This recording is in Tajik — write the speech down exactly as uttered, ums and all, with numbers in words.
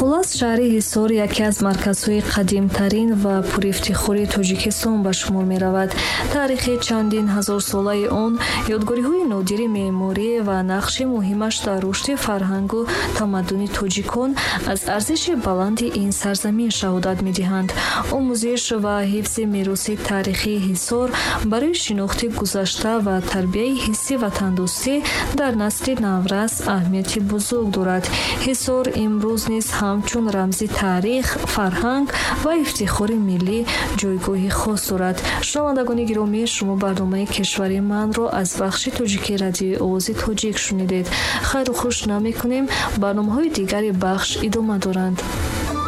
хулас шаҳри Ҳисор яке аз марказҳои қадимтарин ва пурифтихори Тоҷикистон ба шумор меравад. Таърихи чандин ҳазорсолаи он, ёдгориҳои нодири меъморӣ ва нақши муҳимаш дар рушди фарҳангу тамаддуни тоҷикон аз арзиши баланди ин сарзамин шаҳодат медиҳанд. омӯзиш ва ҳифзи мероси таърихии Ҳисор барои шинохти гузашта ва тарбияи ҳисси ватандӯстӣ дар насли наврас аҳамияти бузург дорад. Ҳисор имрӯз низ ҳамчун рамзи таърих, фарҳанг ва ифтихори миллӣ ҷойгоҳи хос дорад. шунавандагони гиромӣ, шумо барномаи Кишвари манро аз бахши тоҷикии радиои овози тоҷик шунидед. хайру хуш намекунем. барномаҳои дигари бахш идома доранд.